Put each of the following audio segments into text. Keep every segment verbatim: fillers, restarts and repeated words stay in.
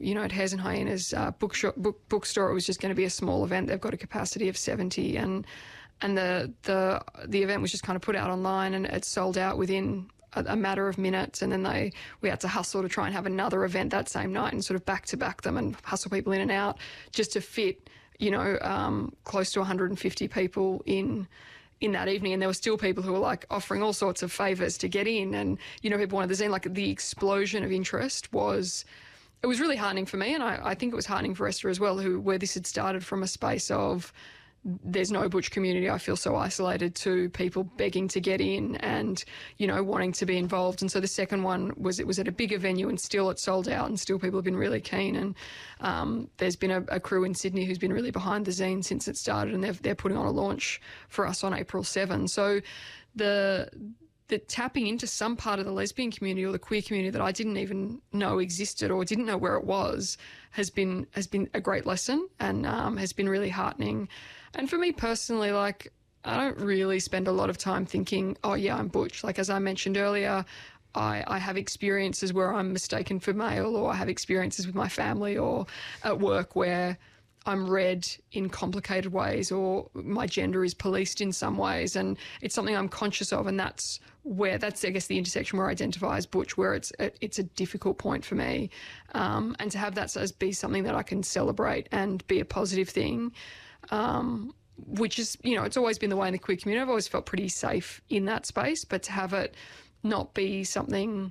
you know, at Hares and Hyenas uh, bookshop, book, bookstore, it was just going to be a small event. They've got a capacity of seventy, and and the the the event was just kind of put out online, and it sold out within a, a matter of minutes. And then they we had to hustle to try and have another event that same night and sort of back to back them and hustle people in and out just to fit, you know, um, close to one hundred fifty people in. in that evening. And there were still people who were like offering all sorts of favours to get in, and, you know, people wanted the zine. Like, the explosion of interest was, it was really heartening for me, and I, I think it was heartening for Esther as well, who where this had started from a space of there's no butch community. I feel so isolated, to people begging to get in and, you know, wanting to be involved. And so the second one was, it was at a bigger venue, and still it sold out, and still people have been really keen. And um, there's been a, a crew in Sydney who's been really behind the zine since it started, and they've, they're putting on a launch for us on April seventh. So the the tapping into some part of the lesbian community or the queer community that I didn't even know existed or didn't know where it was has been has been a great lesson, and um, has been really heartening. And for me personally, like, I don't really spend a lot of time thinking, oh, yeah, I'm butch. Like, as I mentioned earlier, I, I have experiences where I'm mistaken for male, or I have experiences with my family or at work where I'm read in complicated ways, or my gender is policed in some ways, and it's something I'm conscious of, and that's where, that's, I guess, the intersection where I identify as butch, where it's it's a difficult point for me. Um, and to have that as be something that I can celebrate and be a positive thing, um, which is, you know, it's always been the way in the queer community. I've always felt pretty safe in that space, but to have it not be something,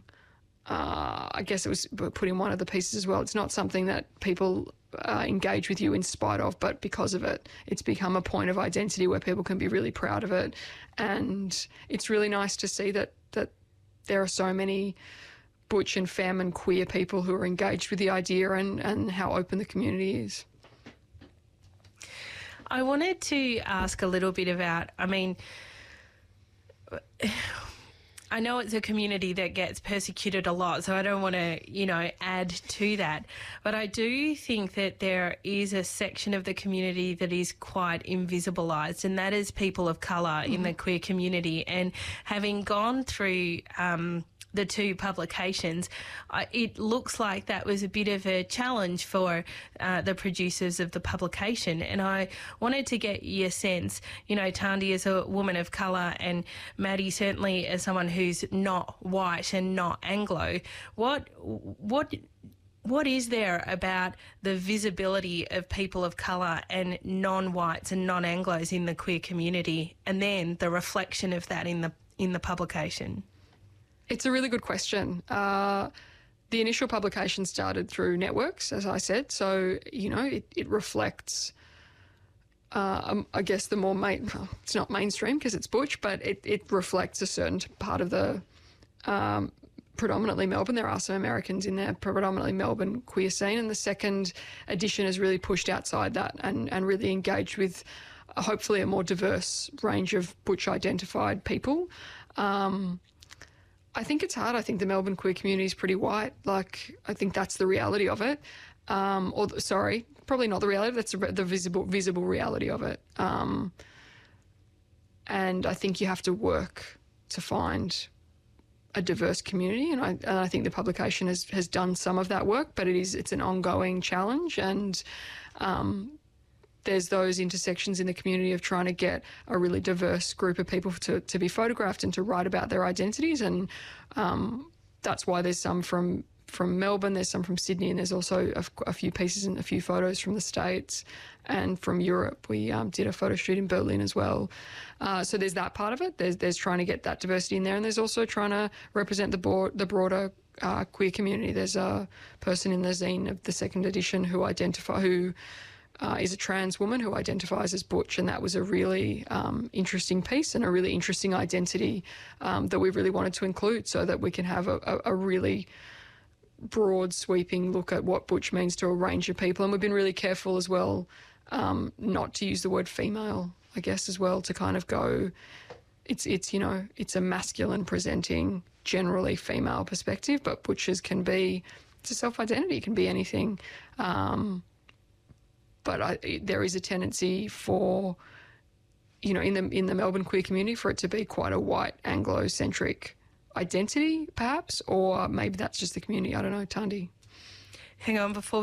uh, I guess it was put in one of the pieces as well, it's not something that people uh, engage with you in spite of, but because of it, it's become a point of identity where people can be really proud of it. And it's really nice to see that that there are so many butch and femme and queer people who are engaged with the idea, and, and how open the community is. I wanted to ask a little bit about, I mean, I know it's a community that gets persecuted a lot, so I don't want to, you know, add to that. But I do think that there is a section of the community that is quite invisibilised, and that is people of colour mm-hmm. in the queer community. And having gone through um, the two publications, uh, it looks like that was a bit of a challenge for uh, the producers of the publication. And I wanted to get your sense, you know, Tandi is a woman of colour, and Maddie certainly as someone who's not white and not Anglo. What, what, what is there about the visibility of people of colour and non-whites and non-Anglos in the queer community, and then the reflection of that in the in the publication? It's a really good question. Uh, the initial publication started through networks, as I said. So, you know, it, it reflects, uh, um, I guess, the more main, well, it's not mainstream because it's butch, but it, it reflects a certain part of the um, predominantly Melbourne. There are some Americans in there, predominantly Melbourne queer scene. And the second edition has really pushed outside that and, and really engaged with uh, hopefully a more diverse range of butch identified people. Um, I think it's hard. I think the Melbourne queer community is pretty white. Like, I think that's the reality of it. Um, or, sorry, probably not the reality. That's the visible visible reality of it. Um, and I think you have to work to find a diverse community. And I, and I think the publication has, has done some of that work, but it is it's an ongoing challenge. And um, there's those intersections in the community of trying to get a really diverse group of people to, to be photographed and to write about their identities. And um, that's why there's some from, from Melbourne, there's some from Sydney, and there's also a, a few pieces and a few photos from the States and from Europe. We um, did a photo shoot in Berlin as well. Uh, so there's that part of it. There's, there's trying to get that diversity in there, and there's also trying to represent the, board, the broader uh, queer community. There's a person in the zine of the second edition who identify who Uh, is a trans woman who identifies as butch, and that was a really um, interesting piece and a really interesting identity um, that we really wanted to include, so that we can have a, a, a really broad, sweeping look at what butch means to a range of people. And we've been really careful as well um, not to use the word female, I guess, as well, to kind of go, it's, it's you know, it's a masculine presenting, generally female perspective, but butchers can be, it's a self-identity, it can be anything. Um, But I, there is a tendency for, you know, in the in the Melbourne queer community for it to be quite a white Anglo-centric identity, perhaps, or maybe that's just the community. I don't know, Tandi. Hang on, before